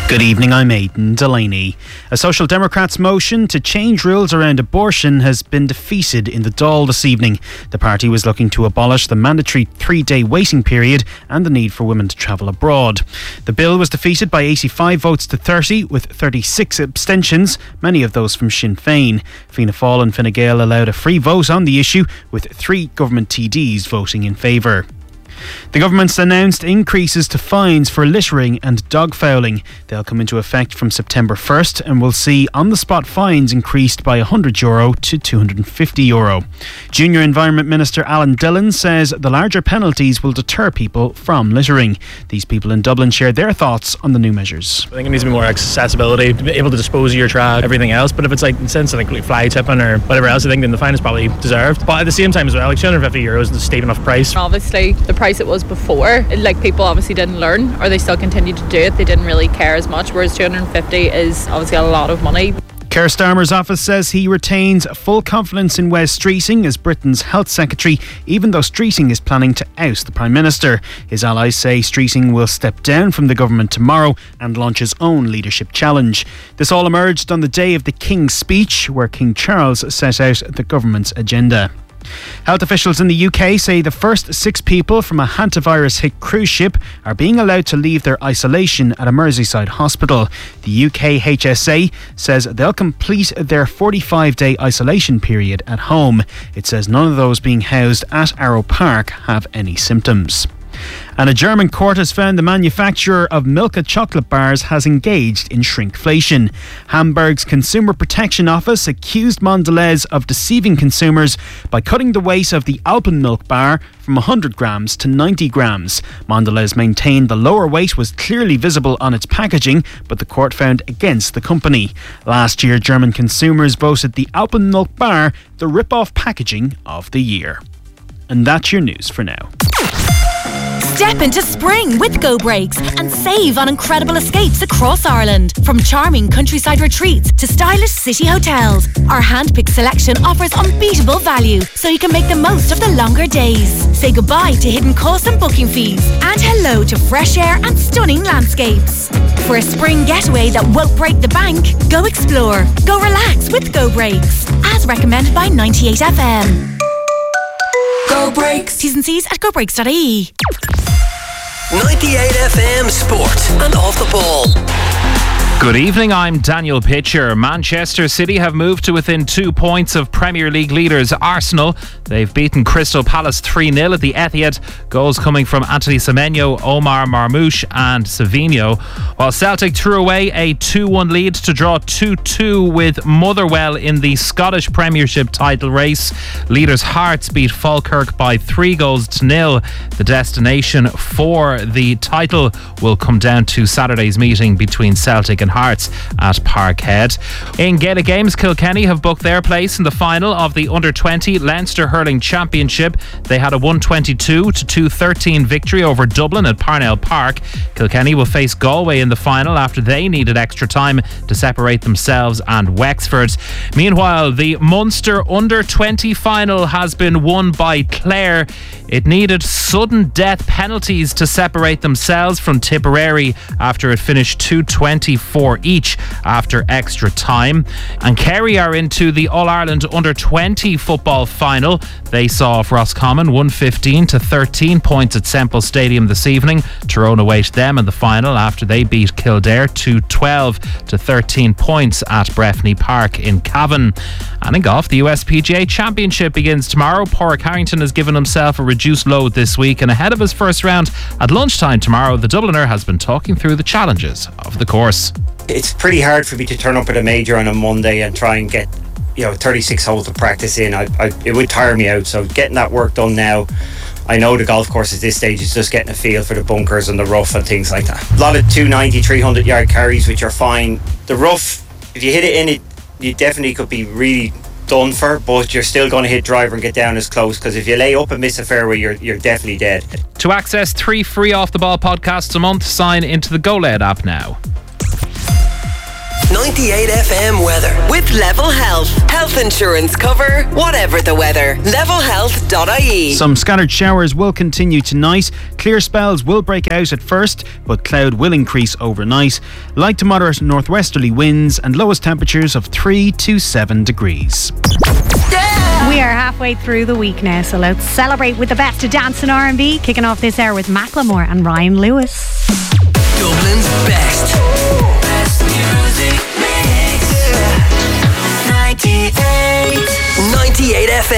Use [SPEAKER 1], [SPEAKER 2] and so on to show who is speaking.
[SPEAKER 1] Good evening, I'm Aidan Delaney. A Social Democrats motion to change rules around abortion has been defeated in the Dáil this evening. The party was looking to abolish the mandatory 3-day waiting period and the need for women to travel abroad. The bill was defeated by 85 votes to 30, with 36 abstentions, many of those from Sinn Féin. Fianna Fáil and Fine Gael allowed a free vote on the issue, with 3 government TDs voting in favour. The government's announced increases to fines for littering and dog fouling. They'll come into effect from September 1st and will see on-the-spot fines increased by €100 to €250. Junior Environment Minister Alan Dillon says the larger penalties will deter people from littering. These people in Dublin share their thoughts on the new measures.
[SPEAKER 2] I think it needs to be more accessibility, to be able to dispose of your trash, everything else. But if it's like in the sense of like fly tipping or whatever else, I think then the fine is probably deserved. But at the same time as well, like €250 is a steep enough price.
[SPEAKER 3] Obviously, the price it was before, like people obviously didn't learn, or they still continue to do it. They didn't really care as much, whereas 250 is obviously a lot of money.
[SPEAKER 1] Keir Starmer's office says he retains full confidence in Wes Streeting as Britain's Health Secretary, even though Streeting is planning to oust the Prime Minister. His allies say Streeting will step down from the government tomorrow and launch his own leadership challenge. This all emerged on the day of the King's speech, where King Charles set out the government's agenda. Health officials in the UK say the first 6 people from a hantavirus-hit cruise ship are being allowed to leave their isolation at a Merseyside hospital. The UK HSA says they'll complete their 45-day isolation period at home. It says none of those being housed at Arrow Park have any symptoms. And a German court has found the manufacturer of Milka chocolate bars has engaged in shrinkflation. Hamburg's Consumer Protection Office accused Mondelez of deceiving consumers by cutting the weight of the Alpenmilk bar from 100 grams to 90 grams. Mondelez maintained the lower weight was clearly visible on its packaging, but the court found against the company. Last year, German consumers voted the Alpenmilk bar the rip-off packaging of the year. And that's your news for now.
[SPEAKER 4] Step into spring with Go Brakes and save on incredible escapes across Ireland. From charming countryside retreats to stylish city hotels, our hand-picked selection offers unbeatable value, so you can make the most of the longer days. Say goodbye to hidden costs and booking fees, and hello to fresh air and stunning landscapes. For a spring getaway that won't break the bank, go explore, go relax with Go Brakes, as recommended by 98FM.
[SPEAKER 5] Go Brakes.
[SPEAKER 4] T's and C's at gobrakes.ie.
[SPEAKER 5] 98FM Sport and Off the Ball.
[SPEAKER 6] Good evening, I'm Daniel Pitcher. Manchester City have moved to within 2 points of Premier League leaders Arsenal. They've beaten Crystal Palace 3-0 at the Etihad. Goals coming from Anthony Semenyo, Omar Marmoush and Savinho. While Celtic threw away a 2-1 lead to draw 2-2 with Motherwell in the Scottish Premiership title race. Leaders Hearts beat Falkirk by 3-0. The destination for the title will come down to Saturday's meeting between Celtic and Hearts at Parkhead. In Gaelic Games, Kilkenny have booked their place in the final of the Under-20 Leinster Hurling Championship. They had a 122-213 victory over Dublin at Parnell Park. Kilkenny will face Galway in the final after they needed extra time to separate themselves and Wexford. Meanwhile, the Munster Under-20 final has been won by Clare. It needed sudden death penalties to separate themselves from Tipperary after it finished 2-24 each after extra time. And Kerry are into the All-Ireland Under-20 football final. They saw Roscommon 115-13 points at Semple Stadium this evening. Tyrone await them in the final after they beat Kildare 212-13 points at Breffni Park in Cavan. And in golf, the USPGA Championship begins tomorrow. Pádraig Harrington has given himself a reduced load this week, and ahead of his first round at lunchtime tomorrow, the Dubliner has been talking through the challenges of the course.
[SPEAKER 7] It's pretty hard for me to turn up at a major on a Monday and try and get 36 holes of practice in. It would tire me out, so getting that work done now. I know the golf course at this stage is just getting a feel for the bunkers and the rough and things like that. A lot of 290, 300 yard carries, which are fine. The rough, if you hit it in it, you definitely could be really done for, but you're still going to hit driver and get down as close, because if you lay up and miss a fairway, you're definitely dead.
[SPEAKER 6] To access 3 free Off the Ball podcasts a month, sign into the GoLed app now.
[SPEAKER 5] 98 FM weather.
[SPEAKER 8] With Level Health. Health insurance cover, whatever the weather. Levelhealth.ie.
[SPEAKER 1] Some scattered showers will continue tonight. Clear spells will break out at first, but cloud will increase overnight. Light to moderate northwesterly winds and lowest temperatures of 3 to 7 degrees.
[SPEAKER 9] We are halfway through the week now, so let's celebrate with the best of dance and R&B. Kicking off this hour with Macklemore and Ryan Lewis.
[SPEAKER 5] Dublin's best.